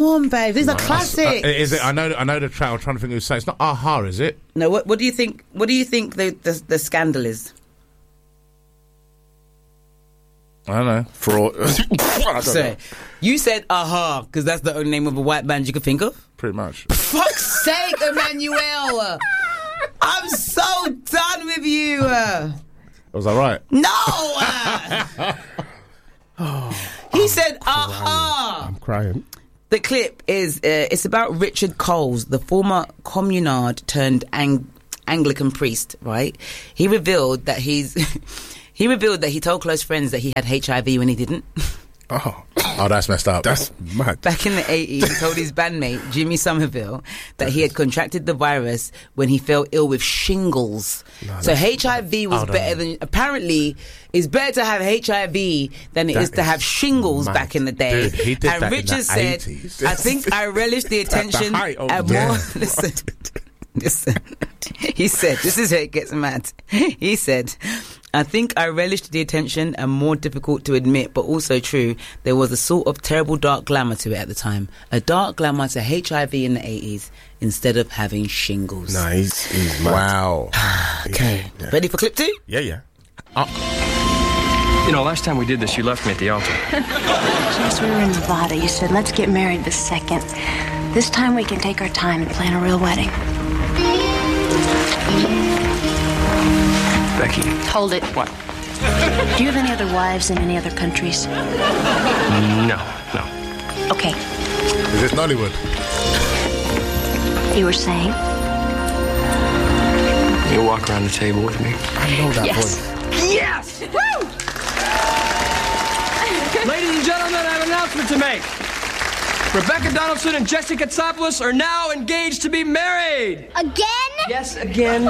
Come on, babe. These are classics. Is it? I know the track. I'm trying to think who's saying. It's not Aha, is it? No. What do you think? What do you think the scandal is? I don't know. Fraud. Sorry. You said Aha because that's the only name of a white band you could think of. Pretty much. Fuck's sake, Emmanuel! I'm so done with you. Was I right? No. He said Aha. I'm crying. The clip is it's about Richard Coles, the former communard turned Anglican priest. Right? He revealed that he told close friends that he had HIV when he didn't. Oh, that's messed up. That's mad. Back in the 80s, he told his bandmate Jimmy Somerville that he had contracted the virus when he fell ill with shingles. So HIV was better than... Apparently, it's better to have HIV than it is to have shingles back in the day. Dude, he did and that Richard in the said, 80s. I think I relish the attention and more... Listen. He said, this is where it gets mad. He said... I think I relished the attention and more difficult to admit, but also true. There was a sort of terrible dark glamour to it at the time. A dark glamour to HIV in the 80s instead of having shingles. Nah, he's mad. Wow. Okay. Yeah. Ready for clip 2? Yeah. You know, last time we did this, you left me at the altar. Yes, we were in Nevada. You said, let's get married this second. This time we can take our time and plan a real wedding. Becky. Hold it. What? Do you have any other wives in any other countries? No. Okay. Is this Nollywood? You were saying? You walk around the table with me. I know that voice. Yes! Woo! Ladies and gentlemen, I have an announcement to make. Rebecca Donaldson and Jessica Tsopoulos are now engaged to be married. Again? Yes, again.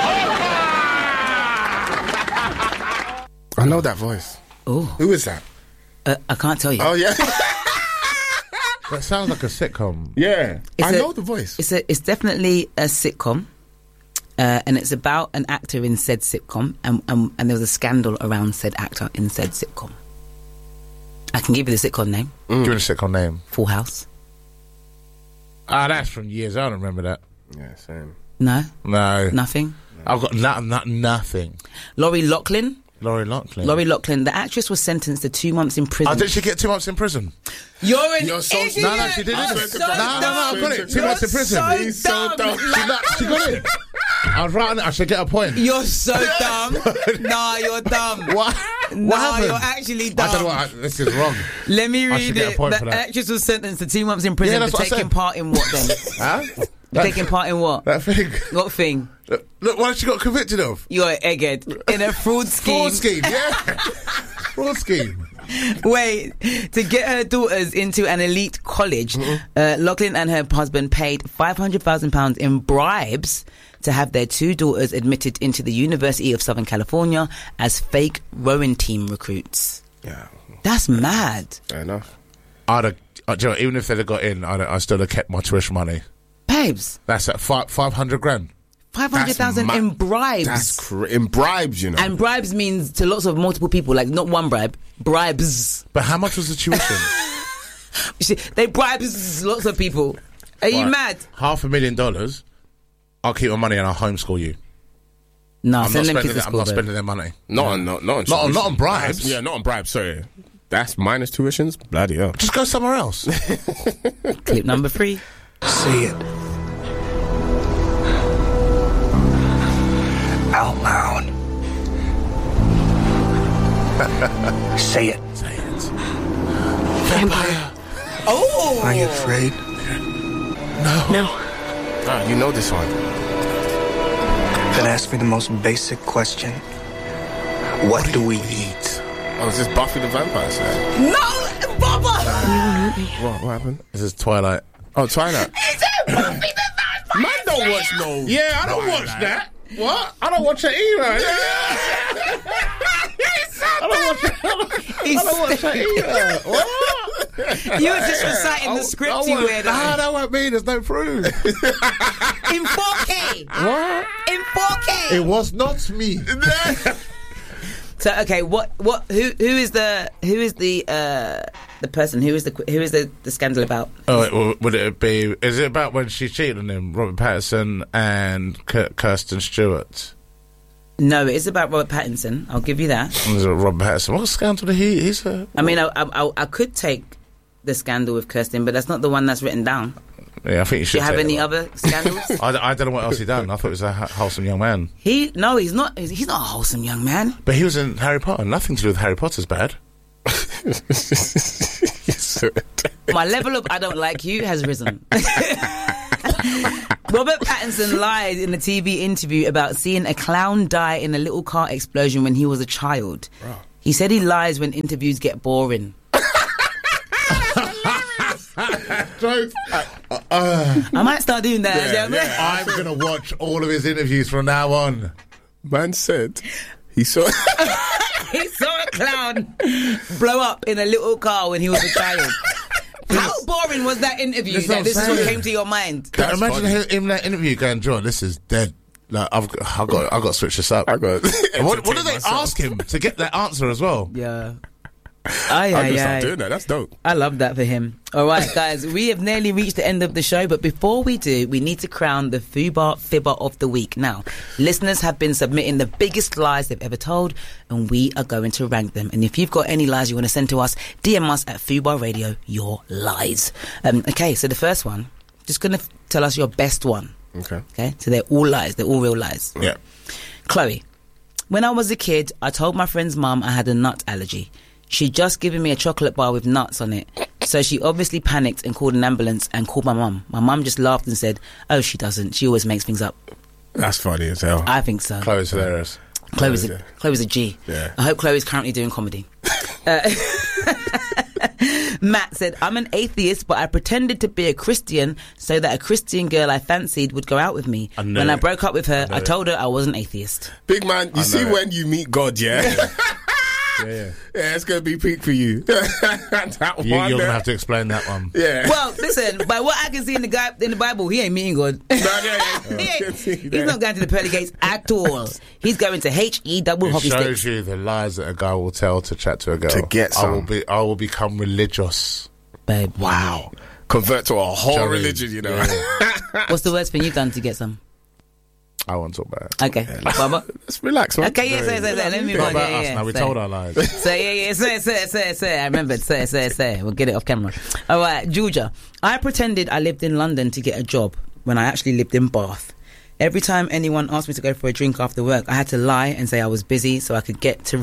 I know that voice. Oh. Who is that? I can't tell you. Oh, yeah. That sounds like a sitcom. Yeah. I know the voice. It's definitely a sitcom. And it's about an actor in said sitcom. And there was a scandal around said actor in said sitcom. I can give you the sitcom name. Give me the sitcom name. Full House. That's from years. I don't remember that. Yeah, same. No? No. Nothing? I've got nothing. Lori Loughlin. Lori Loughlin. The actress was sentenced to 2 months in prison. Did she get 2 months in prison? You're so idiot. No, she didn't. I'm so dumb. I got it. 2 months in prison. He's so dumb. She got it. I was right on it. I should get a point. You're so dumb. Nah, you're dumb. What? Nah, happened? you're actually dumb. I don't know what. This is wrong. Let me I read should get a it. point The for that. actress was sentenced to 2 months in prison that's for what I taking said. part in what then? Huh? Taking part in what? That thing. What thing? Look, what she got convicted of? You're an egghead. In a fraud scheme. Fraud scheme, yeah. Fraud scheme. Wait, to get her daughters into an elite college, Loughlin and her husband paid £500,000 in bribes to have their 2 daughters admitted into the University of Southern California as fake rowing team recruits. Yeah. That's mad. Fair enough. Even if they'd have got in, I still have kept my tuition money. Babes. That's at 500 grand. 500,000 in bribes. That's in bribes, you know. And bribes means to lots of multiple people, like not one bribe, bribes. But how much was the tuition? They bribes lots of people. Are you mad? $500,000. I'll keep my money and I'll homeschool you. No, I'm send not them kids to I'm school. not spending their money. Not on tuition. Not on bribes. Yeah, not on bribes. Sorry, that's minus tuitions. Bloody hell. Just go somewhere else. Clip number 3. Say it. Out loud. Say it. Say it. Vampire. Oh! Are you afraid? No. Ah, you know this one. Then ask me the most basic question. What do we eat? Oh, is this Buffy the Vampire Slayer? No! Baba! What happened? This is Twilight. Oh, Twilight. Is it Buffy the Vampire? Man, don't watch no. Yeah, I don't watch that. What? I don't watch it either. I don't watch that either. What? You were just reciting the script you read. Nah, that won't mean there's no proof. In 4K. What? In 4K. It was not me. So okay, who is the person? Who is the scandal about? Oh, would it be? Is it about when she cheated on him, Robert Pattinson and Kirsten Stewart? No, it is about Robert Pattinson. I'll give you that. Is it Robert Pattinson? What scandal did he's a? I mean, I could take the scandal with Kirsten, but that's not the one that's written down. Yeah, I think you should. Do you have any other scandals? I don't know what else he done. I thought he was a wholesome young man. He's not. He's not a wholesome young man. But he was in Harry Potter. Nothing to do with Harry Potter's bad. My level of I don't like you has risen. Robert Pattinson lied in a TV interview about seeing a clown die in a little car explosion when he was a child. Bro. He said he lies when interviews get boring. I might start doing that. Yeah. I'm going to watch all of his interviews from now on. Man said he saw he saw a clown blow up in a little car when he was a child. How boring was that interview? This is what came to your mind. Imagine him in that interview going, John, this is dead. Like, I've got to switch this up. what do they ask him to get that answer as well? Yeah. I'm going to start doing that. That's dope. I love that for him. All right, guys, we have nearly reached the end of the show, but before we do, we need to crown the Fubar Fibber of the Week. Now, listeners have been submitting the biggest lies they've ever told, and we are going to rank them. And if you've got any lies you want to send to us, DM us at Fubar Radio, your lies. Okay, so the first one, just going to tell us your best one. Okay, so they're all lies. They're all real lies. Yeah. Chloe, when I was a kid, I told my friend's mum I had a nut allergy. She'd just given me a chocolate bar with nuts on it. So she obviously panicked and called an ambulance and called my mum. My mum just laughed and said, "Oh, she doesn't. She always makes things up." That's funny as hell. I think so. Chloe's hilarious. Chloe's a G. Yeah. I hope Chloe's currently doing comedy. Matt said, "I'm an atheist, but I pretended to be a Christian so that a Christian girl I fancied would go out with me. When I broke up with her, I told her I was an atheist." Big man, you see when you meet God, yeah? Yeah, it's going to be peak for you. You're going to have to explain that one. Yeah. Well, listen, by what I can see in the Bible, he ain't meeting God. He's not going to the pearly gates at all. He's going to HE double hockey sticks. It shows you the lies that a guy will tell to chat to a girl. To get some. I will become religious. Babe. Wow. Convert to a whole religion, you know. Yeah. What's the worst thing you've done to get some? I won't talk about it. Okay, Baba. Let's relax, man. Okay, let me move on. Now we told our lies. Say, I remembered. Say. We'll get it off camera. All right, Georgia. I pretended I lived in London to get a job when I actually lived in Bath. Every time anyone asked me to go for a drink after work, I had to lie and say I was busy so I could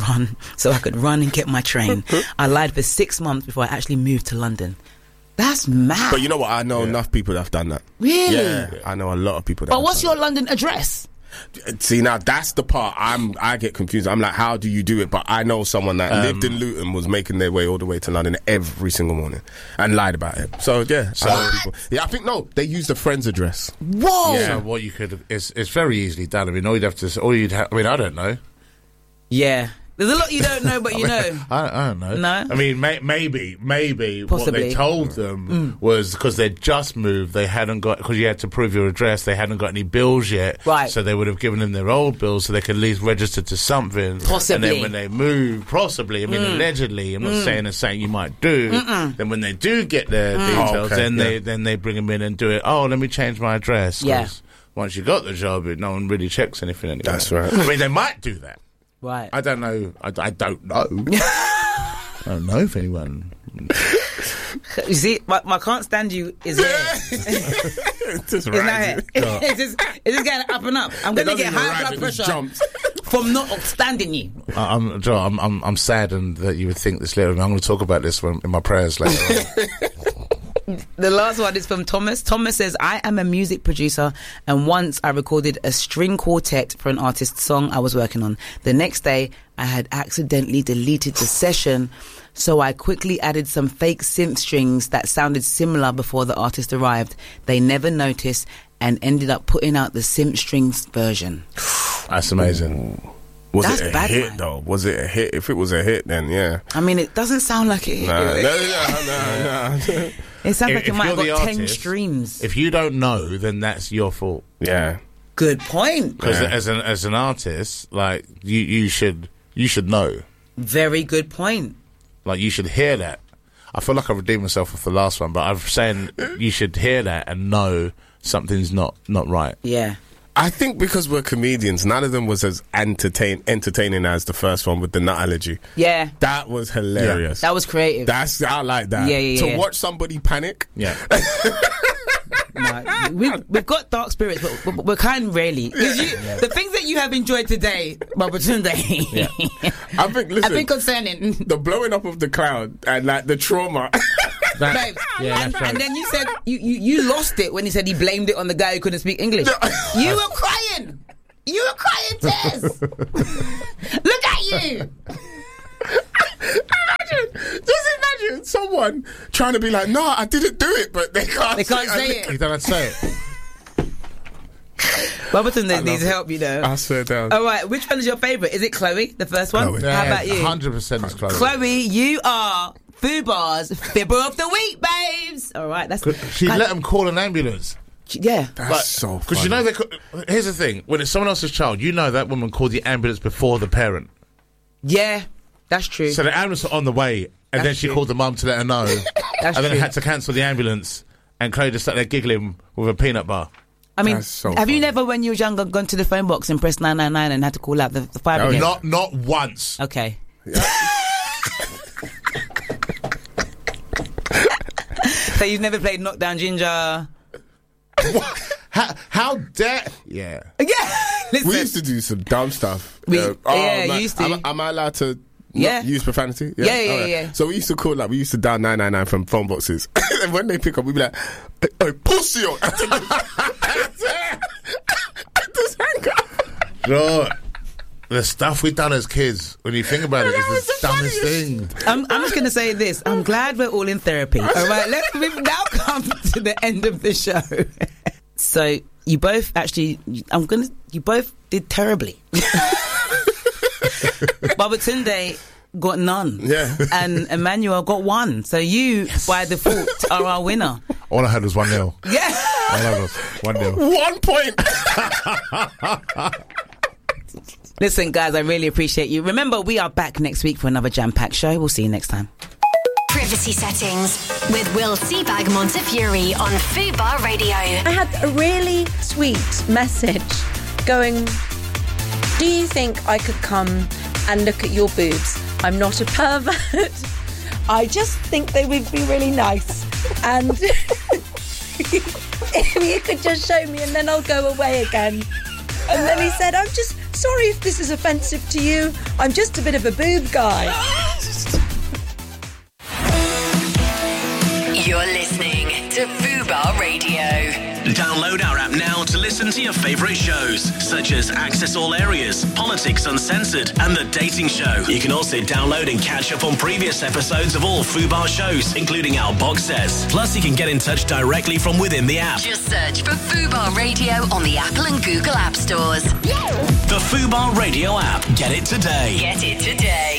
run and get my train. I lied for 6 months before I actually moved to London. That's mad. But you know what? I know enough people that have done that. Really? Yeah, I know a lot of people that But what's your London address? See, now that's the part I get confused. I'm like, how do you do it? But I know someone that lived in Luton, was making their way all the way to London every single morning and lied about it. So yeah, people. Yeah, I think they use the friend's address. Whoa! Yeah. So what you could it's very easily done. I mean, I don't know. Yeah. There's a lot you don't know, but you know. I don't know. No? I mean, maybe Possibly. What they told them was because they'd just moved, they hadn't got, because you had to prove your address, they hadn't got any bills yet. Right. So they would have given them their old bills so they could at least register to something. Possibly. And then when they move, possibly, I mean, allegedly, I'm not saying it's something you might do, then when they do get their details, then they bring them in and do it. Oh, let me change my address. Yeah. Once you got the job, no one really checks anything anymore. That's right. I mean, they might do that. Right. I don't know. I don't know. I don't know if anyone. You see, my can't stand you is here. It's just getting up and up. I'm going to get high blood pressure from not standing you. I'm saddened that you would think this later. I'm going to talk about this in my prayers later on. The last one is from Thomas. Thomas says, "I am a music producer, and once I recorded a string quartet for an artist's song I was working on. The next day, I had accidentally deleted the session, so I quickly added some fake synth strings that sounded similar before the artist arrived. They never noticed and ended up putting out the synth strings version." That's amazing. Was it a hit, though? Was it a hit? If it was a hit, then yeah. I mean, it doesn't sound like it. No. It sounds like it might have got 10 streams. If you don't know, then that's your fault. Yeah. Good point. Because as an artist, like you should you should know. Very good point. Like, you should hear that. I feel like I redeemed myself with the last one, but I'm saying you should hear that and know something's not right. Yeah. I think because we're comedians, none of them was as entertaining as the first one with the nut allergy. Yeah. That was hilarious. That was creative. I like that. Yeah. To watch somebody panic. Yeah. No, we've got dark spirits, but we're kind of rarely. The things that you have enjoyed today, Babatunde, I think, listen, have been concerning. The blowing up of the cloud and like the trauma. Babe, and then you said you lost it when he said he blamed it on the guy who couldn't speak English. You were crying. You were crying tears. Look at you. Imagine someone trying to be like, no, I didn't do it, but they can't say it. You don't have to say it. Babatunde needs help, you know. I swear down. All right, which one is your favourite? Is it Chloe, the first one? Chloe. How about you? 100% is Chloe. Chloe, you are Fubar's Fibber of the Week, babes. All right, that's... She let them call an ambulance. Yeah. That's so funny. Because you know, here's the thing. When it's someone else's child, you know that woman called the ambulance before the parent. Yeah, that's true. So the ambulance was on the way, and then she called the mum to let her know. That's and then true. had to cancel the ambulance, and Chloe just sat there giggling with a peanut bar. I mean, so have you never, when you were younger, gone to the phone box and pressed 999 and had to call out the fire brigade? Not once. Okay. So you've never played Knockdown Ginger? How dare... Yeah. Listen. We used to do some dumb stuff. You used to. Am I allowed to use profanity? Yeah. So we used to call, like, we used to dial 999 from phone boxes. And when they pick up, we'd be like, hey, pussy! Just hang up. Bro, the stuff we've done as kids, when you think about it, is the dumbest thing. I'm just going to say this. I'm glad we're all in therapy. All right, we've now come to the end of the show. So you both actually, you both did terribly. Babatunde got none. Yeah. And Emmanuel got 1. So you, by default, are our winner. All I had was 1-0. Yeah. All I had was 1-0. 1 point. Listen, guys, I really appreciate you. Remember, we are back next week for another jam-packed show. We'll see you next time. Privacy Settings with Will Seabag Montefiore on Fubar Radio. I had a really sweet message going, do you think I could come and look at your boobs? I'm not a pervert. I just think they would be really nice. And if you could just show me and then I'll go away again. And then he said, I'm just sorry if this is offensive to you. I'm just a bit of a boob guy. You're listening to Fubar Radio. Download our app now to listen to your favourite shows, such as Access All Areas, Politics Uncensored, and The Dating Show. You can also download and catch up on previous episodes of all Fubar shows, including our box sets. Plus, you can get in touch directly from within the app. Just search for Fubar Radio on the Apple and Google App Stores. The Fubar Radio app. Get it today. Get it today.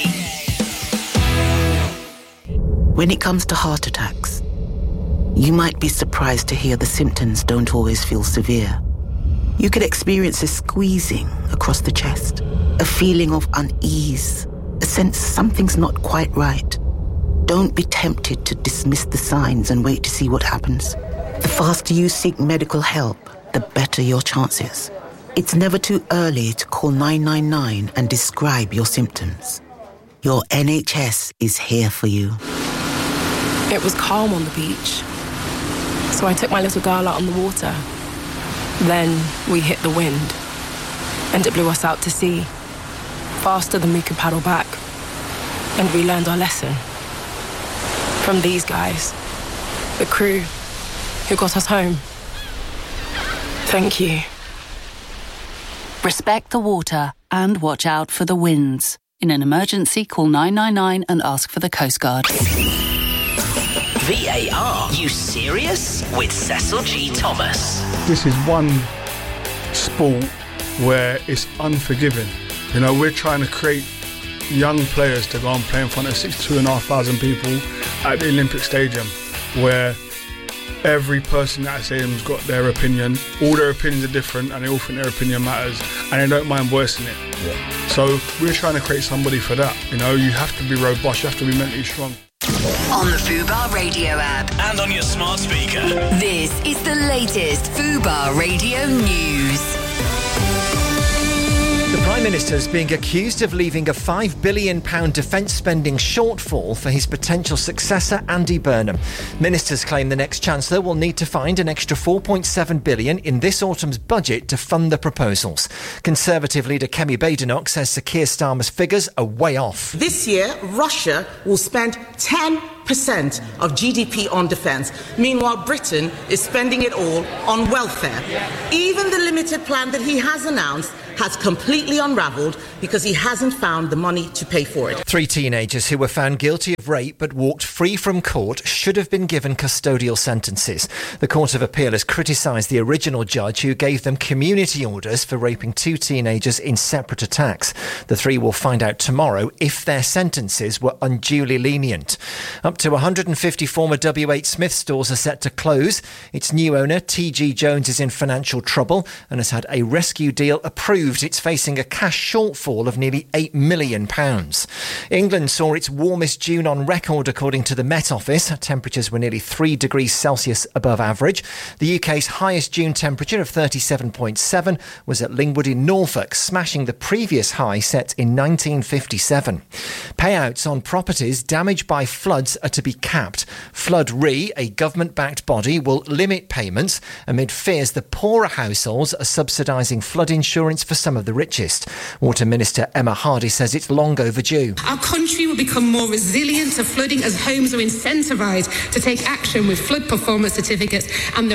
When it comes to heart attacks, you might be surprised to hear the symptoms don't always feel severe. You could experience a squeezing across the chest, a feeling of unease, a sense something's not quite right. Don't be tempted to dismiss the signs and wait to see what happens. The faster you seek medical help, the better your chances. It's never too early to call 999 and describe your symptoms. Your NHS is here for you. It was calm on the beach. So I took my little girl out on the water. Then we hit the wind, and it blew us out to sea, faster than we could paddle back. And we learned our lesson. From these guys, the crew who got us home. Thank you. Respect the water and watch out for the winds. In an emergency, call 999 and ask for the Coast Guard. VAR, you serious? With Cecil G. Thomas. This is one sport where it's unforgiving. You know, we're trying to create young players to go and play in front of 62,500 people at the Olympic Stadium, where every person at SAM's got their opinion. All their opinions are different, and they all think their opinion matters, and they don't mind voicing it. Yeah. So we're trying to create somebody for that. You know, you have to be robust, you have to be mentally strong. On the Fubar Radio app and on your smart speaker. This is the latest Fubar Radio news. The Prime Minister is being accused of leaving a £5 billion defence spending shortfall for his potential successor, Andy Burnham. Ministers claim the next Chancellor will need to find an extra £4.7 billion in this autumn's budget to fund the proposals. Conservative leader Kemi Badenoch says Sir Keir Starmer's figures are way off. This year, Russia will spend 10% of GDP on defence. Meanwhile, Britain is spending it all on welfare. Even the limited plan that he has announced has completely unravelled because he hasn't found the money to pay for it. 3 teenagers who were found guilty of rape but walked free from court should have been given custodial sentences. The Court of Appeal has criticised the original judge who gave them community orders for raping 2 teenagers in separate attacks. The 3 will find out tomorrow if their sentences were unduly lenient. Up to 150 former WH Smith stores are set to close. Its new owner, T.G. Jones, is in financial trouble and has had a rescue deal approved. It's facing a cash shortfall of nearly £8 million. England saw its warmest June on record, according to the Met Office. Temperatures were nearly 3 degrees Celsius above average. The UK's highest June temperature of 37.7 was at Lingwood in Norfolk, smashing the previous high set in 1957. Payouts on properties damaged by floods are to be capped. Flood Re, a government-backed body, will limit payments amid fears the poorer households are subsidising flood insurance for some of the richest. Water Minister Emma Hardy says it's long overdue. Our country will become more resilient to flooding as homes are incentivised to take action with flood performance certificates, and the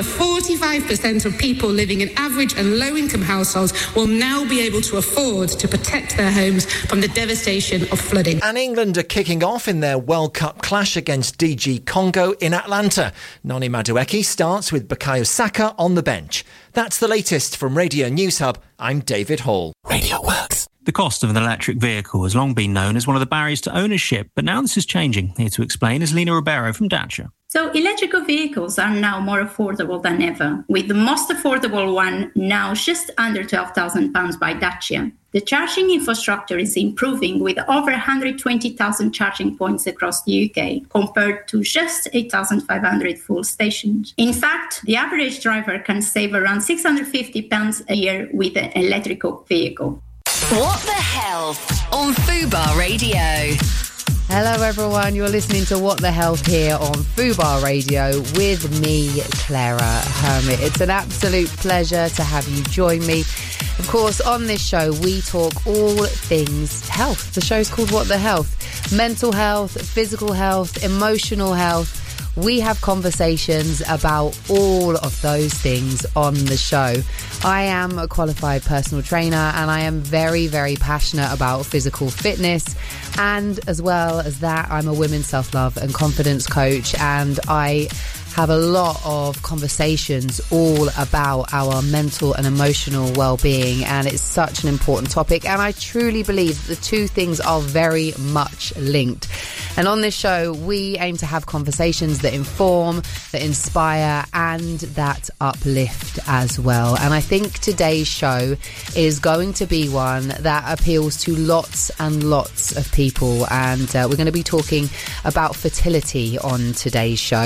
45% of people living in average and low-income households will now be able to afford to protect their homes from the devastation of flooding. And England are kicking off in their World Cup clash against DG Congo in Atlanta. Noni Madueke starts with Bukayo Saka on the bench. That's the latest from Radio News Hub. I'm David Hall. Radio Works. The cost of an electric vehicle has long been known as one of the barriers to ownership, but now this is changing. Here to explain is Lena Ribeiro from Dacia. So electrical vehicles are now more affordable than ever, with the most affordable one now just under £12,000 by Dacia. The charging infrastructure is improving with over 120,000 charging points across the UK, compared to just 8,500 full stations. In fact, the average driver can save around £650 a year with an electrical vehicle. What the Health on Fubar Radio. Hello everyone, you're listening to What the Health here on Fubar Radio with me, Clara Hermit. It's an absolute pleasure to have you join me. Of course, on this show, we talk all things health. The show's called What the Health. Mental health, physical health, emotional health. We have conversations about all of those things on the show. I am a qualified personal trainer and I am very, very passionate about physical fitness. And as well as that, I'm a women's self-love and confidence coach, and I have a lot of conversations all about our mental and emotional well-being, and it's such an important topic, and I truly believe the two things are very much linked. And on this show, we aim to have conversations that inform, that inspire, and that uplift as well. And I think today's show is going to be one that appeals to lots and lots of people, and we're going to be talking about fertility on today's show.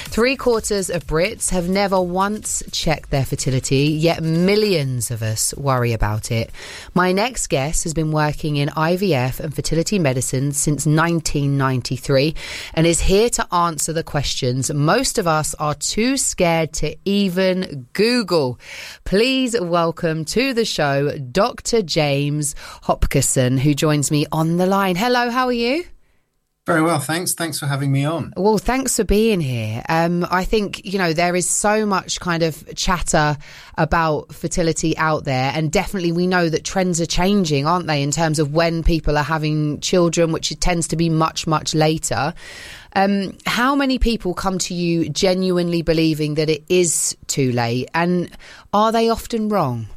3/4 of Brits have never once checked their fertility, yet millions of us worry about it. My next guest has been working in IVF and fertility medicine since 1993 and is here to answer the questions most of us are too scared to even Google. Please welcome to the show Dr. James Hopkinson, who joins me on the line. Hello, how are you? Very well, thanks. Thanks for having me on. Well, thanks for being here. I think, you know, there is so much kind of chatter about fertility out there, and definitely we know that trends are changing, aren't they, in terms of when people are having children, which it tends to be much, much later. How many people come to you genuinely believing that it is too late, and are they often wrong?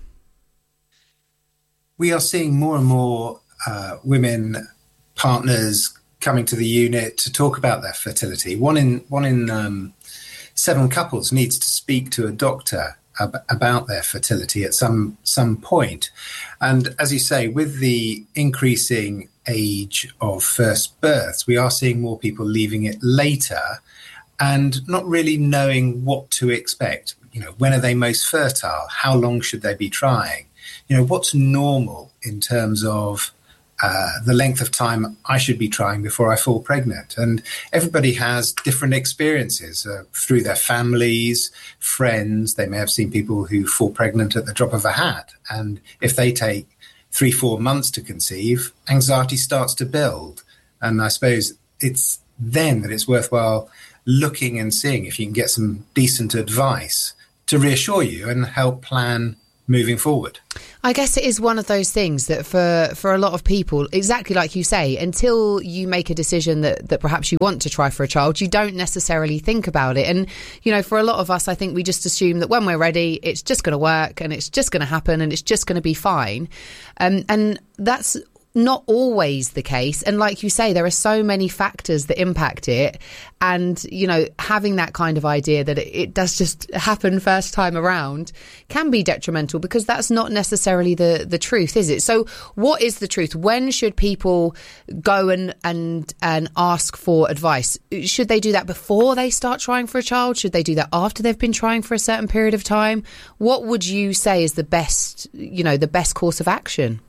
We are seeing more and more women, partners, coming to the unit to talk about their fertility. One in 7 couples needs to speak to a doctor about their fertility at some point. And as you say, with the increasing age of first births, we are seeing more people leaving it later and not really knowing what to expect. When are they most fertile? How long should they be trying? What's normal in terms of the length of time I should be trying before I fall pregnant? And everybody has different experiences through their families, friends. They may have seen people who fall pregnant at the drop of a hat. And if they take 3-4 months to conceive, anxiety starts to build. And I suppose it's then that it's worthwhile looking and seeing if you can get some decent advice to reassure you and help plan moving forward. I guess it is one of those things that for a lot of people, exactly like you say, until you make a decision that perhaps you want to try for a child, you don't necessarily think about it. And, for a lot of us, I think we just assume that when we're ready, it's just going to work and it's just going to happen and it's just going to be fine. And that's not always the case. And like you say, there are so many factors that impact it. And, having that kind of idea that it does just happen first time around can be detrimental, because that's not necessarily the truth, is it? So what is the truth? When should people go and ask for advice? Should they do that before they start trying for a child? Should they do that after they've been trying for a certain period of time? What would you say is the best course of action?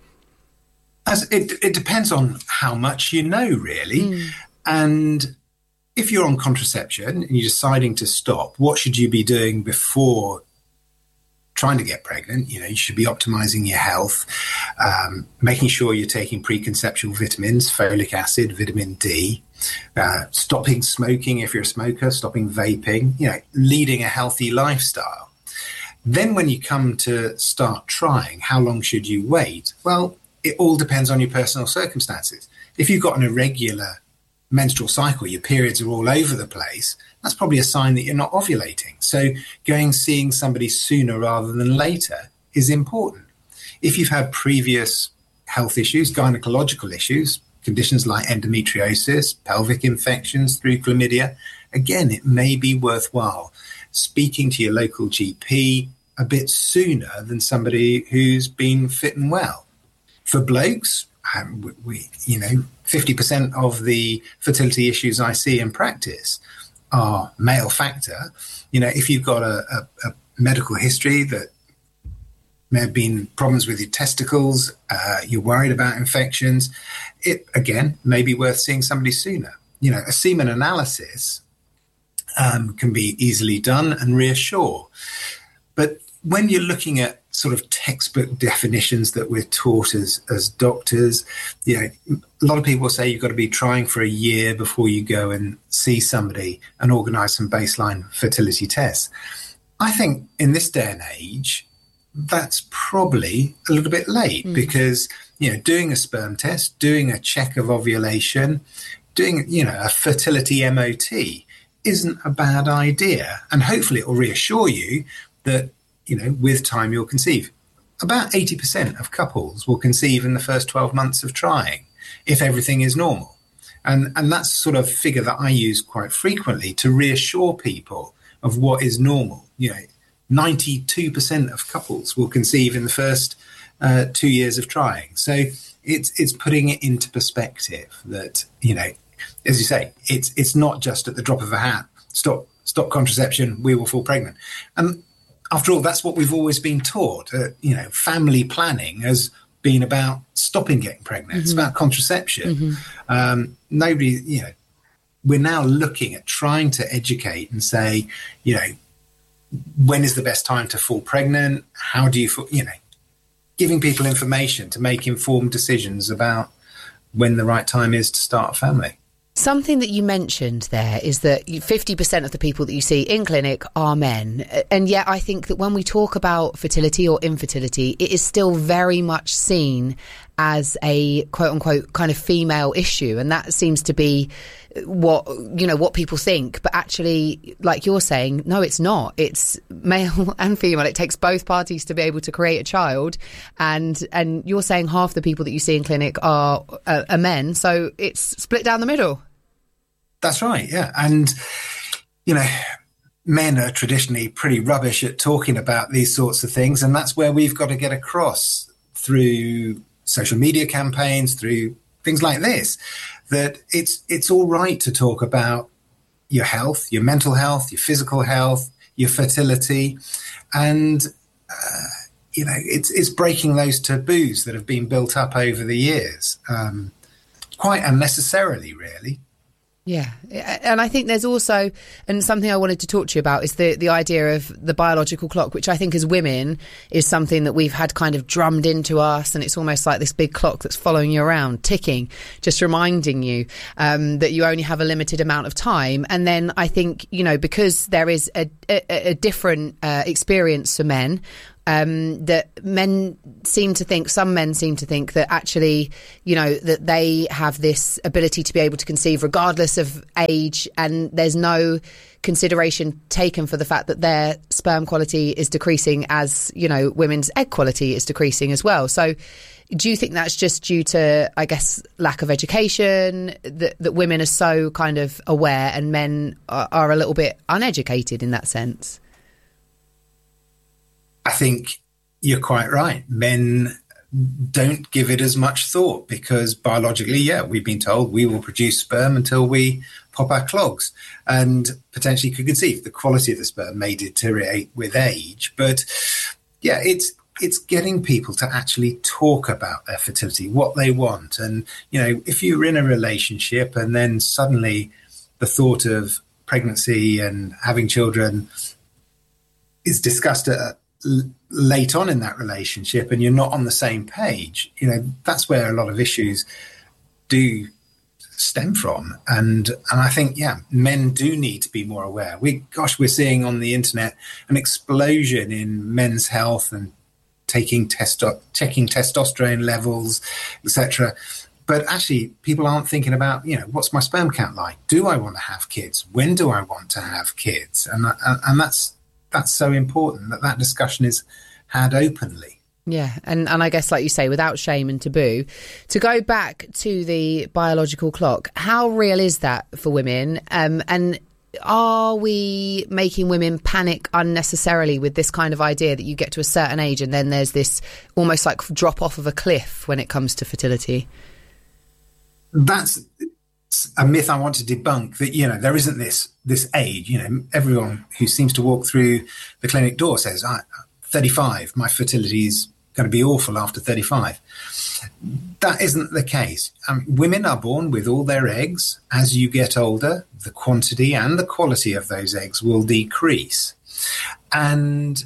It depends on how much you know, really. And if you're on contraception and you're deciding to stop, what should you be doing before trying to get pregnant? You should be optimizing your health, making sure you're taking preconceptual vitamins, folic acid, vitamin D, stopping smoking if you're a smoker, stopping vaping, leading a healthy lifestyle. Then when you come to start trying, how long should you wait? Well, it all depends on your personal circumstances. If you've got an irregular menstrual cycle, your periods are all over the place, that's probably a sign that you're not ovulating. So seeing somebody sooner rather than later is important. If you've had previous health issues, gynecological issues, conditions like endometriosis, pelvic infections through chlamydia, again, it may be worthwhile speaking to your local GP a bit sooner than somebody who's been fit and well. For blokes, 50% of the fertility issues I see in practice are male factor. If you've got a medical history that may have been problems with your testicles, you're worried about infections, it, again, may be worth seeing somebody sooner. A semen analysis can be easily done and reassure. But when you're looking at sort of textbook definitions that we're taught as doctors, a lot of people say you've got to be trying for a year before you go and see somebody and organise some baseline fertility tests. I think in this day and age, that's probably a little bit late because, doing a sperm test, doing a check of ovulation, doing, a fertility MOT isn't a bad idea. And hopefully it will reassure you that, with time you'll conceive. About 80% of couples will conceive in the first 12 months of trying, if everything is normal. And that's sort of figure that I use quite frequently to reassure people of what is normal. 92% of couples will conceive in the first 2 years of trying. So it's putting it into perspective that, as you say, it's not just at the drop of a hat, stop contraception, we will fall pregnant. And after all, that's what we've always been taught. Family planning has been about stopping getting pregnant. It's about contraception. Nobody, we're now looking at trying to educate and say, when is the best time to fall pregnant? How do you, giving people information to make informed decisions about when the right time is to start a family. Something that you mentioned there is that 50% of the people that you see in clinic are men. And yet I think that when we talk about fertility or infertility, it is still very much seen as a quote unquote kind of female issue. And that seems to be what people think. But actually, like you're saying, no, it's not. It's male and female. It takes both parties to be able to create a child. And you're saying half the people that you see in clinic are men. So it's split down the middle. That's right, yeah. And, men are traditionally pretty rubbish at talking about these sorts of things, and that's where we've got to get across through social media campaigns, through things like this, that it's all right to talk about your health, your mental health, your physical health, your fertility, and it's breaking those taboos that have been built up over the years, quite unnecessarily, really. Yeah. And I think there's also, and something I wanted to talk to you about is the idea of the biological clock, which I think as women is something that we've had kind of drummed into us. And it's almost like this big clock that's following you around, ticking, just reminding you that you only have a limited amount of time. And then I think, because there is a different experience for men, that some men seem to think that actually, that they have this ability to be able to conceive regardless of age, and there's no consideration taken for the fact that their sperm quality is decreasing as, women's egg quality is decreasing as well. So do you think that's just due to, I guess, lack of education, that women are so kind of aware and men are a little bit uneducated in that sense? I think you're quite right. Men don't give it as much thought because biologically, we've been told we will produce sperm until we pop our clogs and potentially could conceive. The quality of the sperm may deteriorate with age, but it's getting people to actually talk about their fertility, what they want. And, if you're in a relationship and then suddenly the thought of pregnancy and having children is discussed late on in that relationship and you're not on the same page, that's where a lot of issues do stem from. And I think, men do need to be more aware. We're seeing on the internet an explosion in men's health and checking testosterone levels, etc. But actually, people aren't thinking about, what's my sperm count like? Do I want to have kids? When do I want to have kids? And that's so important that discussion is had openly. Yeah, and I guess, like you say, without shame and taboo. To go back to the biological clock, how real is that for women? And are we making women panic unnecessarily with this kind of idea that you get to a certain age and then there's this almost like drop off of a cliff when it comes to fertility? That's a myth I want to debunk, that, there isn't this age. Everyone who seems to walk through the clinic door says, 35, my fertility is going to be awful after 35. That isn't the case. Women are born with all their eggs. As you get older, the quantity and the quality of those eggs will decrease. And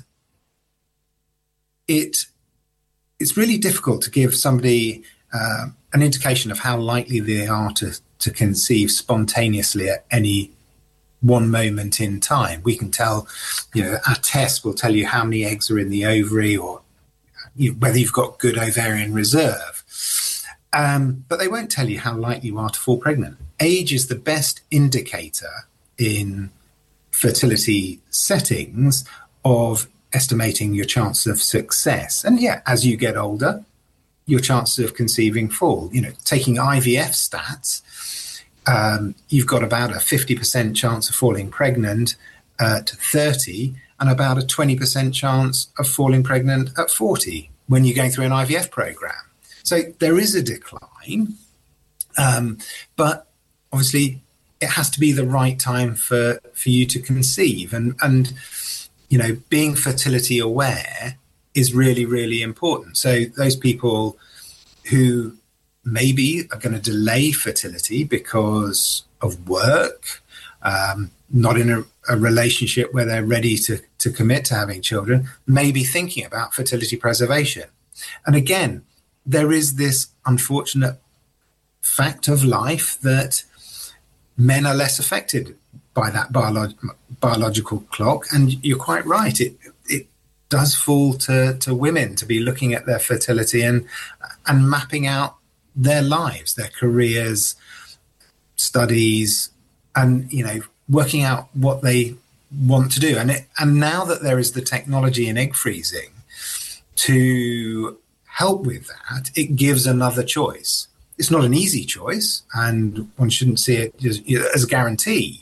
it's really difficult to give somebody an indication of how likely they are to conceive spontaneously at any one moment in time. We can tell, our tests will tell you how many eggs are in the ovary or whether you've got good ovarian reserve. But they won't tell you how likely you are to fall pregnant. Age is the best indicator in fertility settings of estimating your chance of success. And as you get older, your chances of conceiving fall. Taking IVF stats, you've got about a 50% chance of falling pregnant at 30 and about a 20% chance of falling pregnant at 40 when you're going through an IVF program. So there is a decline, but obviously it has to be the right time for you to conceive. And being fertility aware is really, really important. So those people who maybe are going to delay fertility because of work, not in a relationship where they're ready to commit to having children, may be thinking about fertility preservation. And again, there is this unfortunate fact of life that men are less affected by that biological clock. And you're quite right. It does fall to women to be looking at their fertility and mapping out their lives, their careers, studies, and, working out what they want to do. And now that there is the technology in egg freezing to help with that, it gives another choice. It's not an easy choice, and one shouldn't see it as a guarantee,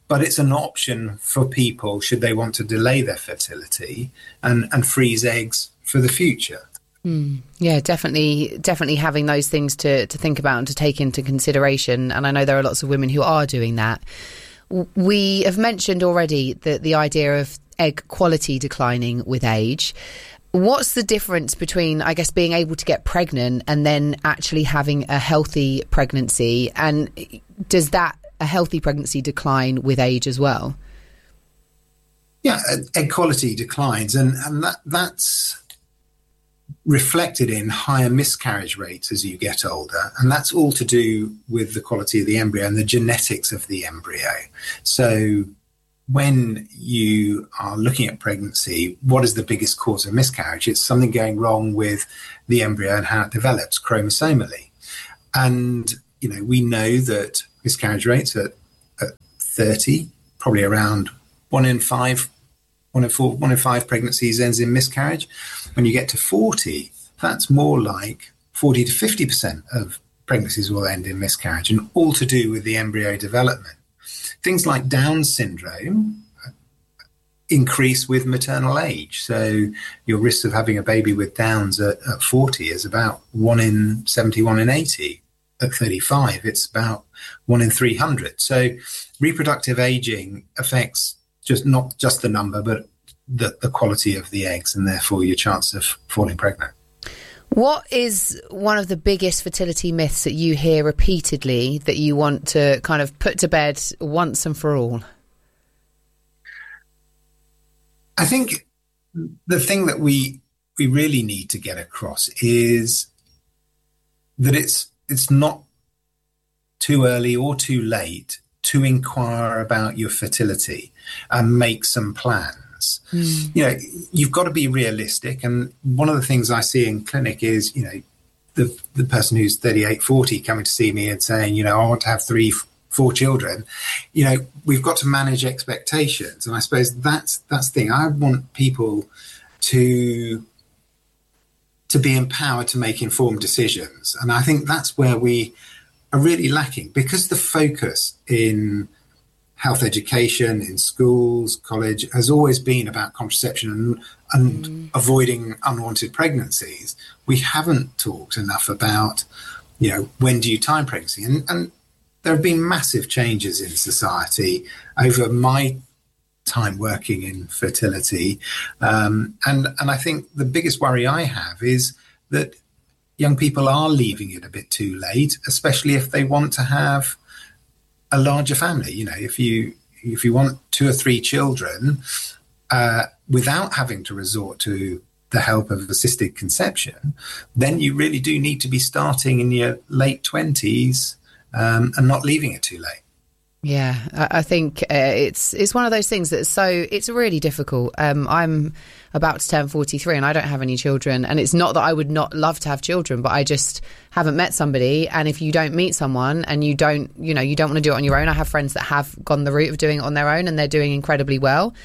but it's an option for people should they want to delay their fertility and freeze eggs for the future. Yeah, definitely having those things to think about and to take into consideration. And I know there are lots of women who are doing that. We have mentioned already the idea of egg quality declining with age. What's the difference between, I guess, being able to get pregnant and then actually having a healthy pregnancy? And does a healthy pregnancy decline with age as well? Yeah, egg quality declines, and that's reflected in higher miscarriage rates as you get older, and that's all to do with the quality of the embryo and the genetics of the embryo. So when you are looking at pregnancy, what is the biggest cause of miscarriage? It's something going wrong with the embryo and how it develops chromosomally. And we know that miscarriage rates at 30, probably around 1 in 5 pregnancies ends in miscarriage. When you get to 40, that's more like 40 to 50% of pregnancies will end in miscarriage, and all to do with the embryo development. Things like Down syndrome increase with maternal age. So your risk of having a baby with Downs at 40 is about 1 in 70, 1 in 80. At 35, it's about 1 in 300. So reproductive aging affects not just the number, but the quality of the eggs, and therefore your chance of falling pregnant. What is one of the biggest fertility myths that you hear repeatedly that you want to kind of put to bed once and for all? I think the thing that we really need to get across is that it's not too early or too late to inquire about your fertility and make some plans. You've got to be realistic. And one of the things I see in clinic is, the person who's 38, 40 coming to see me and saying, I want to have 3-4 children. We've got to manage expectations. And I suppose that's the thing. I want people to be empowered to make informed decisions. And I think that's where we are really lacking, because the focus in health education, in schools, college, has always been about contraception and avoiding unwanted pregnancies. We haven't talked enough about, when do you time pregnancy? And there have been massive changes in society over my time working in fertility. And I think the biggest worry I have is that young people are leaving it a bit too late, especially if they want to have a larger family. If you want 2 or 3 children without having to resort to the help of assisted conception, then you really do need to be starting in your late 20s and not leaving it too late. Yeah, I think it's one of those things that's it's really difficult. I'm about to turn 43 and I don't have any children, and it's not that I would not love to have children, but I just haven't met somebody. And if you don't meet someone and you don't want to do it on your own, I have friends that have gone the route of doing it on their own and they're doing incredibly well.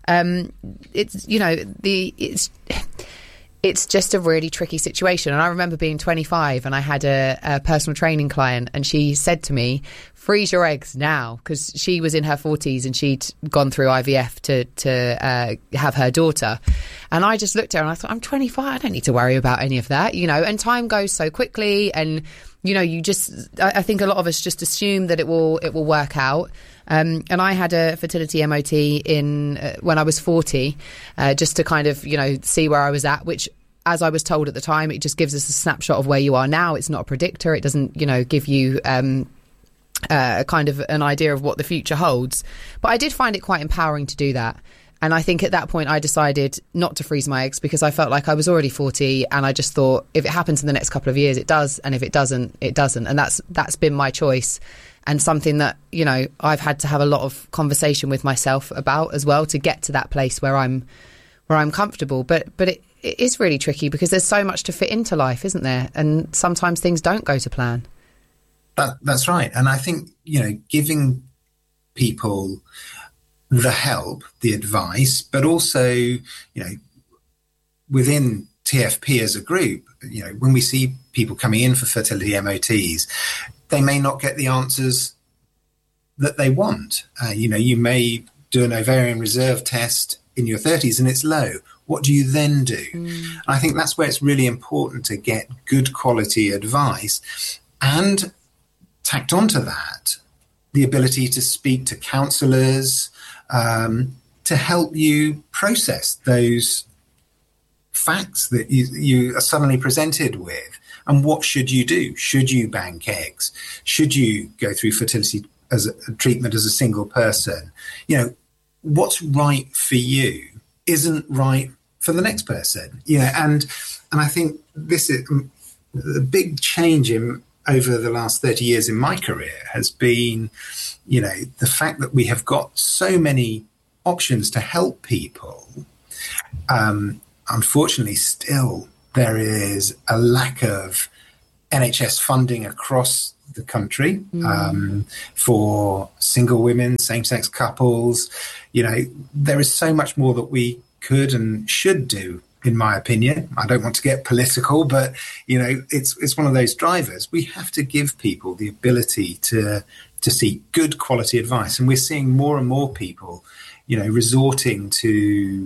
It's just a really tricky situation. And I remember being 25 and I had a personal training client, and she said to me, freeze your eggs now, because she was in her 40s and she'd gone through IVF to have her daughter. And I just looked at her and I thought, I'm 25, I don't need to worry about any of that, and time goes so quickly. And, I think a lot of us just assume that it will work out. And I had a fertility MOT when I was 40, just to kind of, see where I was at, which, as I was told at the time, it just gives us a snapshot of where you are now. It's not a predictor. It doesn't, give you kind of an idea of what the future holds. But I did find it quite empowering to do that. And I think at that point I decided not to freeze my eggs, because I felt like I was already 40, and I just thought if it happens in the next couple of years, it does. And if it doesn't, it doesn't. And that's been my choice. And something that, I've had to have a lot of conversation with myself about as well to get to that place where I'm comfortable. But it is really tricky, because there's so much to fit into life, isn't there? And sometimes things don't go to plan. That's right. And I think, giving people the help, the advice, but also, within TFP as a group, when we see people coming in for fertility MOTs, they may not get the answers that they want. You may do an ovarian reserve test in your 30s and it's low. What do you then do? I think that's where it's really important to get good quality advice, and tacked onto that, the ability to speak to counsellors to help you process those facts that you are suddenly presented with. And what should you do? Should you bank eggs? Should you go through fertility as a treatment as a single person? What's right for you isn't right for the next person. And I think this is the big change over the last 30 years in my career has been, the fact that we have got so many options to help people. Unfortunately, still there is a lack of NHS funding across the country for single women, same-sex couples. There is so much more that we could and should do, in my opinion. I don't want to get political, but it's one of those drivers. We have to give people the ability to seek good quality advice, and we're seeing more and more people, resorting to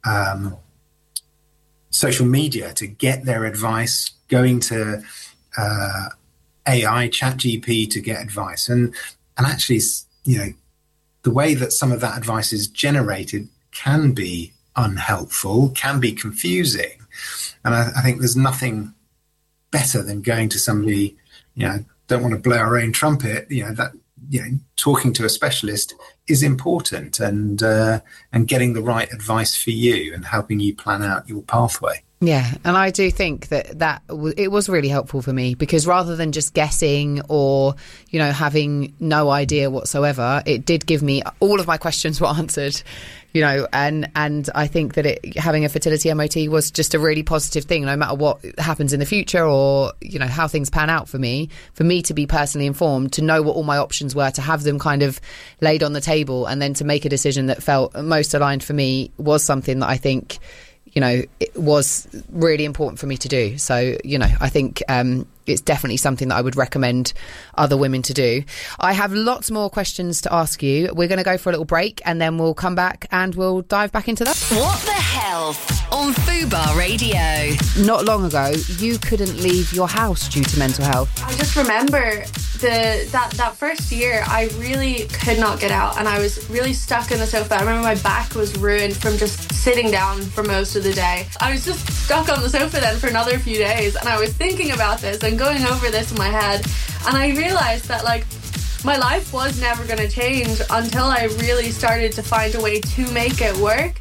social media to get their advice, going to AI, ChatGPT to get advice, and actually, the way that some of that advice is generated can be unhelpful, can be confusing, and I think there's nothing better than going to somebody. Don't want to blow our own trumpet. Talking to a specialist is important, and getting the right advice for you and helping you plan out your pathway. Yeah, and I do think that it was really helpful for me, because rather than just guessing or, having no idea whatsoever, it did give me all of my questions were answered, and I think that having a fertility MOT was just a really positive thing, no matter what happens in the future or, how things pan out for me to be personally informed, to know what all my options were, to have them kind of laid on the table, and then to make a decision that felt most aligned for me was something that I think it was really important for me to do. So, I think it's definitely something that I would recommend other women to do. I have lots more questions to ask you. We're going to go for a little break, and then we'll come back and we'll dive back into that. What the Health on Fubar Radio. Not long ago, you couldn't leave your house due to mental health. I just remember that first year, I really could not get out, and I was really stuck in the sofa. I remember my back was ruined from just sitting down for most of the day. I was just stuck on the sofa then for another few days, and I was thinking about this and going over this in my head, and I realised that my life was never going to change until I really started to find a way to make it work.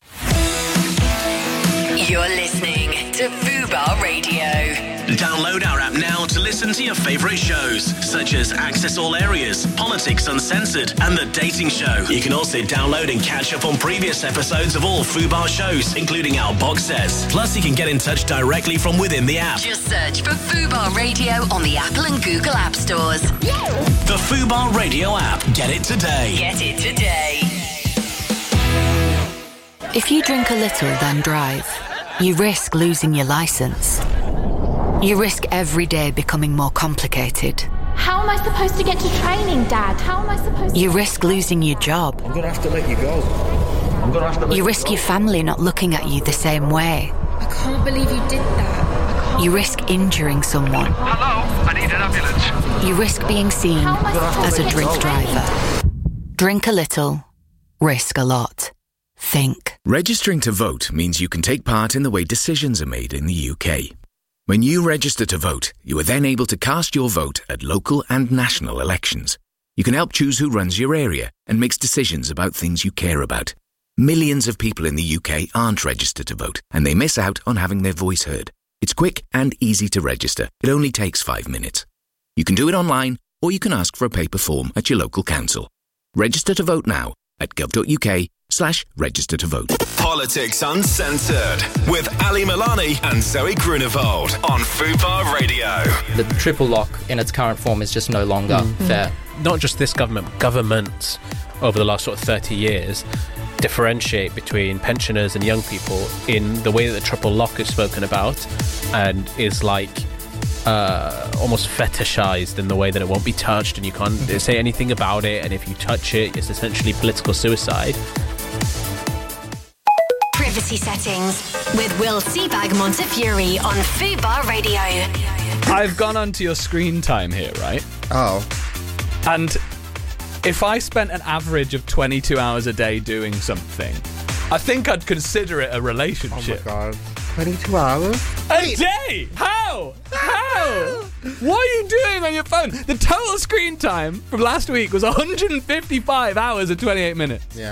You're listening to Fubar Radio. Download our app now to listen to your favourite shows, such as Access All Areas, Politics Uncensored, and The Dating Show. You can also download and catch up on previous episodes of all Fubar shows, including our box sets. Plus, you can get in touch directly from within the app. Just search for Fubar Radio on the Apple and Google App Stores. The Fubar Radio app. Get it today. Get it today. If you drink a little, then drive, you risk losing your licence. You risk every day becoming more complicated. How am I supposed to get to training, Dad? How am I supposed to... You risk losing your job. I'm going to have to let you go. You risk your family not looking at you the same way. I can't believe you did that. You risk injuring someone. Hello, I need an ambulance. You risk being seen as a drink driver. Drink a little, risk a lot. Think. Registering to vote means you can take part in the way decisions are made in the UK. When you register to vote, you are then able to cast your vote at local and national elections. You can help choose who runs your area and makes decisions about things you care about. Millions of people in the UK aren't registered to vote, and they miss out on having their voice heard. It's quick and easy to register. It only takes 5 minutes. You can do it online, or you can ask for a paper form at your local council. Register to vote now at gov.uk/register to vote. Politics Uncensored with Ali Milani and Zoe Grunewald on Fubar Radio. The triple lock in its current form is just no longer fair. Not just this government, governments over the last sort of 30 years differentiate between pensioners and young people in the way that the triple lock is spoken about, and is like almost fetishized in the way that it won't be touched and you can't say anything about it, and if you touch it, it's essentially political suicide. Privacy Settings with Will Seabag Montefiore on Fubar Radio. I've gone onto your screen time here, right? Oh. And if I spent an average of 22 hours a day doing something, I think I'd consider it a relationship. Oh my God. 22 hours? A day? How? What are you doing on your phone? The total screen time from last week was 155 hours and 28 minutes. Yeah.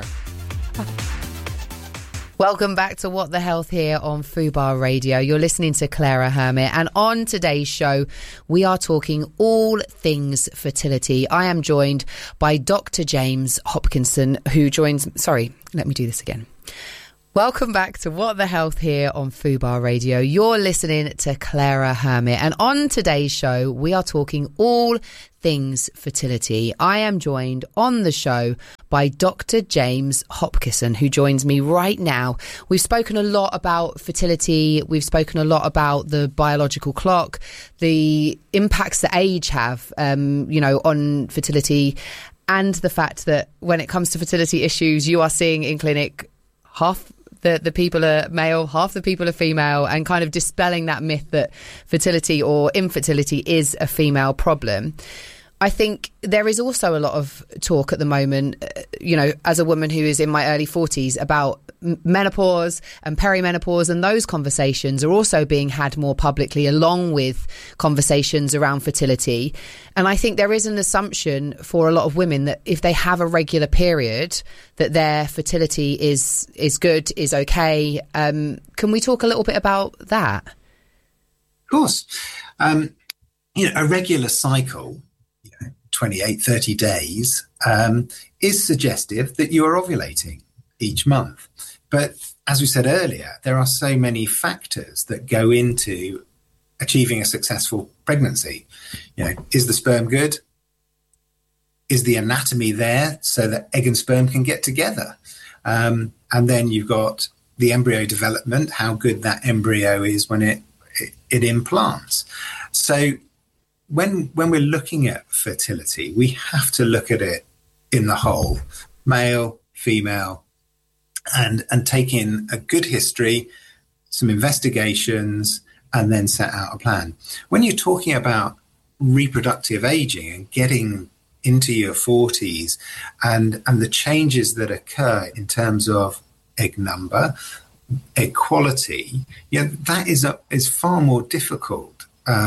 Welcome back to What the Health here on Fubar Radio. You're listening to Clara Hermit, and on today's show, we are talking all things fertility. I am joined by Dr. James Hopkinson, who joins... Sorry, let me do this again. Welcome back to What the Health here on Fubar Radio. You're listening to Clara Hermit, and on today's show, we are talking all things fertility. I am joined on the show by Dr. James Hopkinson, who joins me right now. We've spoken a lot about fertility. We've spoken a lot about the biological clock, the impacts that age have, on fertility, and the fact that when it comes to fertility issues, you are seeing in clinic half the people are male, half the people are female, and kind of dispelling that myth that fertility or infertility is a female problem. I think there is also a lot of talk at the moment, as a woman who is in my early 40s, about menopause and perimenopause, and those conversations are also being had more publicly, along with conversations around fertility. And I think there is an assumption for a lot of women that if they have a regular period, that their fertility is good, is okay. Can we talk a little bit about that? Of course. A regular cycle, 28, 30 days, is suggestive that you are ovulating each month. But as we said earlier, there are so many factors that go into achieving a successful pregnancy. Is the sperm good? Is the anatomy there so that egg and sperm can get together? And then you've got the embryo development, how good that embryo is when it implants. So when we're looking at fertility, we have to look at it in the whole, male, female, and take in a good history, some investigations, and then set out a plan. When you're talking about reproductive aging and getting into your 40s and the changes that occur in terms of egg number, egg quality, that is far more difficult,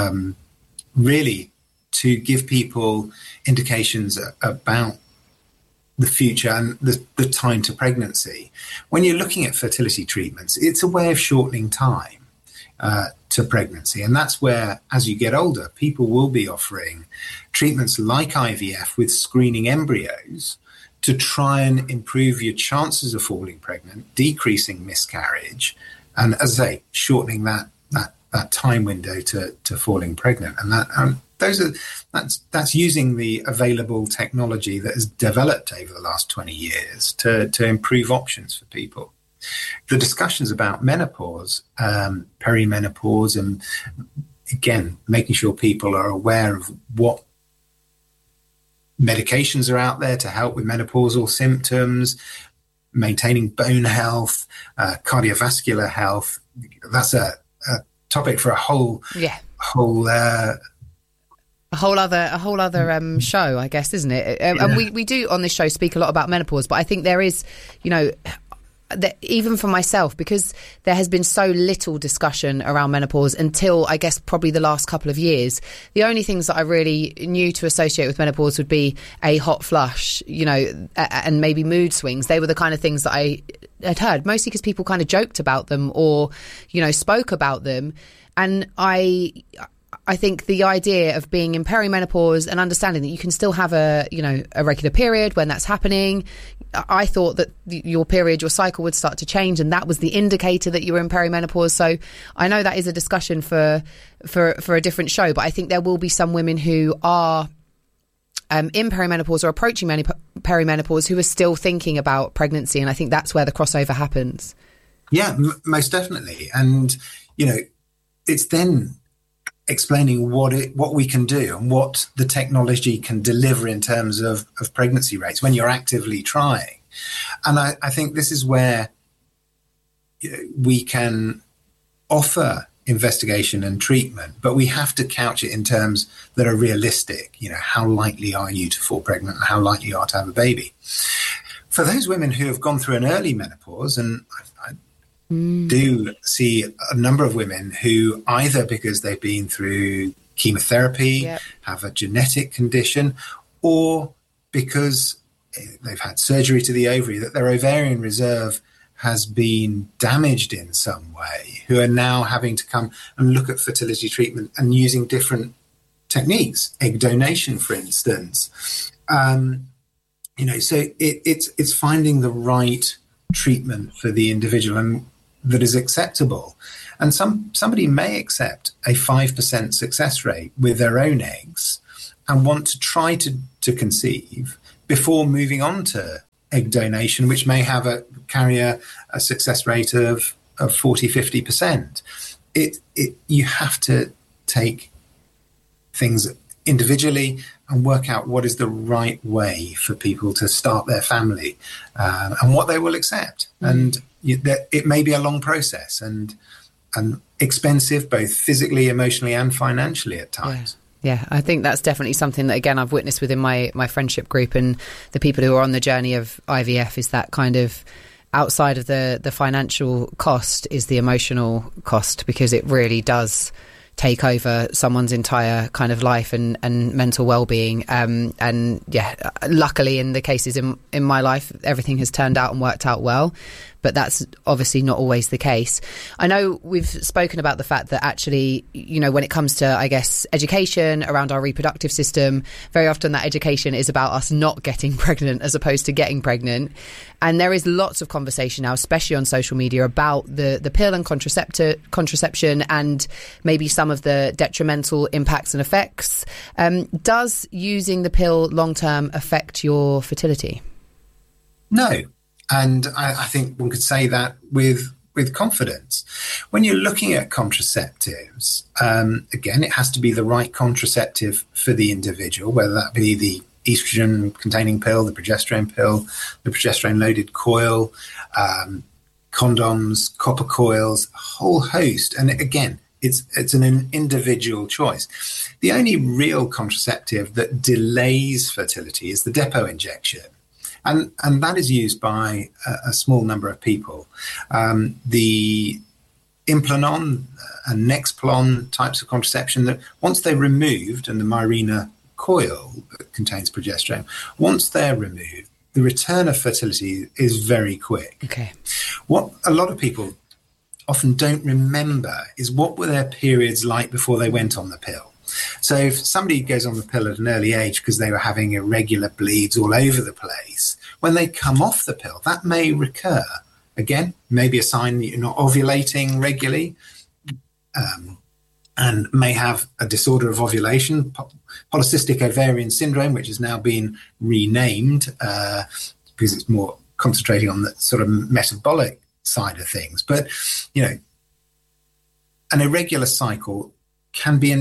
really, to give people indications about the future and the time to pregnancy. When you're looking at fertility treatments, it's a way of shortening time to pregnancy. And that's where, as you get older, people will be offering treatments like IVF with screening embryos to try and improve your chances of falling pregnant, decreasing miscarriage, and, as I say, shortening that time window to falling pregnant. And that's using the available technology that has developed over the last 20 years to improve options for people. The discussions about menopause, perimenopause, and again, making sure people are aware of what medications are out there to help with menopausal symptoms, maintaining bone health, cardiovascular health. That's a topic for a whole other show, I guess, isn't it? And we do on this show speak a lot about menopause, but I think there is, that even for myself, because there has been so little discussion around menopause until, I guess, probably the last couple of years. The only things that I really knew to associate with menopause would be a hot flush, and maybe mood swings. They were the kind of things that I had heard, mostly because people kind of joked about them or, spoke about them. And I think the idea of being in perimenopause and understanding that you can still have a regular period when that's happening. I thought that your cycle would start to change, and that was the indicator that you were in perimenopause. So I know that is a discussion for a different show, but I think there will be some women who are in perimenopause or approaching perimenopause who are still thinking about pregnancy, and I think that's where the crossover happens. Yeah, most definitely. And, it's then explaining what we can do and what the technology can deliver in terms of pregnancy rates when you're actively trying. And I think this is where we can offer investigation and treatment, but we have to couch it in terms that are realistic. How likely are you to fall pregnant? How likely you are to have a baby? For those women who have gone through an early menopause, and I do see a number of women who, either because they've been through chemotherapy, have a genetic condition, or because they've had surgery to the ovary, that their ovarian reserve has been damaged in some way, who are now having to come and look at fertility treatment and using different techniques, egg donation, for instance. So it's finding the right treatment for the individual and that is acceptable. And somebody may accept a 5% success rate with their own eggs and want to try to conceive before moving on to egg donation, which may carry a success rate of 40-50%. You have to take things individually and work out what is the right way for people to start their family and what they will accept. And it may be a long process and expensive, both physically, emotionally, and financially at times. Yeah, I think that's definitely something that, again, I've witnessed within my friendship group and the people who are on the journey of IVF, is that kind of outside of the financial cost is the emotional cost, because it really does take over someone's entire kind of life and mental well-being. And yeah, luckily in the cases in my life, everything has turned out and worked out well. But that's obviously not always the case. I know we've spoken about the fact that actually, when it comes to, I guess, education around our reproductive system, very often that education is about us not getting pregnant as opposed to getting pregnant. And there is lots of conversation now, especially on social media, about the pill and contraception and maybe some of the detrimental impacts and effects. Does using the pill long-term affect your fertility? No. And I think one could say that with confidence. When you're looking at contraceptives, again, it has to be the right contraceptive for the individual, whether that be the estrogen-containing pill, the progesterone-loaded coil, condoms, copper coils, a whole host. And again, it's an individual choice. The only real contraceptive that delays fertility is the depot injection. And that is used by a small number of people. The Implanon and Nexplanon types of contraception, that once they're removed, and the Mirena coil that contains progesterone, once they're removed, the return of fertility is very quick. Okay. What a lot of people often don't remember is what were their periods like before they went on the pill. So if somebody goes on the pill at an early age because they were having irregular bleeds all over the place, when they come off the pill, that may recur. Again, maybe a sign that you're not ovulating regularly, and may have a disorder of ovulation, polycystic ovarian syndrome, which has now been renamed because it's more concentrating on the sort of metabolic side of things. But, an irregular cycle can be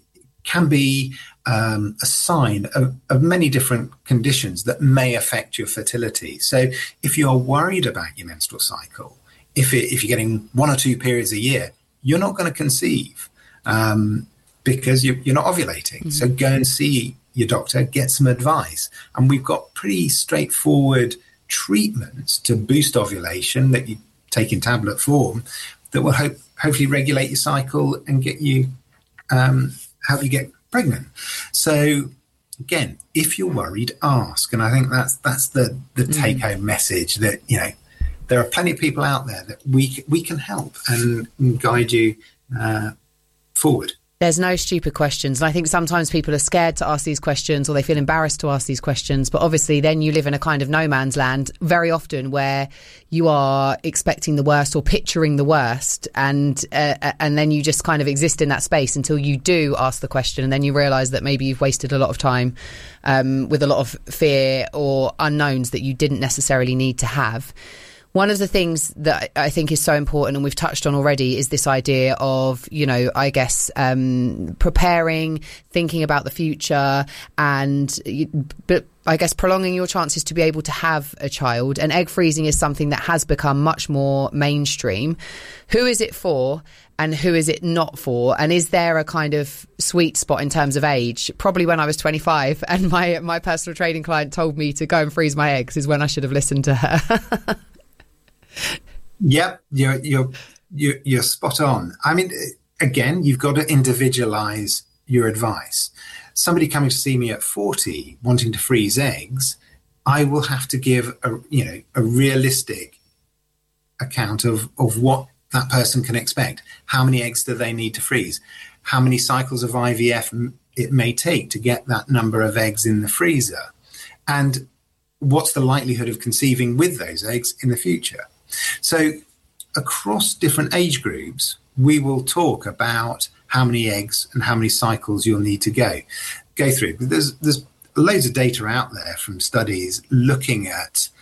a sign of many different conditions that may affect your fertility. So if you're worried about your menstrual cycle, if you're getting 1 or 2 periods a year, you're not going to conceive because you're not ovulating. Mm-hmm. So go and see your doctor, get some advice. And we've got pretty straightforward treatments to boost ovulation that you take in tablet form that will hopefully regulate your cycle and get you help you get pregnant. So again, if you're worried, ask. And I think that's the take-home message, that there are plenty of people out there that we can help and guide you forward. There's no stupid questions. And I think sometimes people are scared to ask these questions, or they feel embarrassed to ask these questions. But obviously then you live in a kind of no man's land very often, where you are expecting the worst or picturing the worst. And then you just kind of exist in that space until you do ask the question. And then you realise that maybe you've wasted a lot of time with a lot of fear or unknowns that you didn't necessarily need to have. One of the things that I think is so important, and we've touched on already, is this idea of, I guess, preparing, thinking about the future, but I guess prolonging your chances to be able to have a child. And egg freezing is something that has become much more mainstream. Who is it for? And who is it not for? And is there a kind of sweet spot in terms of age? Probably when I was 25 and my personal training client told me to go and freeze my eggs is when I should have listened to her. Yep, you're spot on. I mean, again, you've got to individualize your advice. Somebody coming to see me at 40 wanting to freeze eggs, I will have to give a realistic account of what that person can expect. How many eggs do they need to freeze? How many cycles of IVF it may take to get that number of eggs in the freezer? And what's the likelihood of conceiving with those eggs in the future? So across different age groups, we will talk about how many eggs and how many cycles you'll need to go through. There's loads of data out there from studies looking at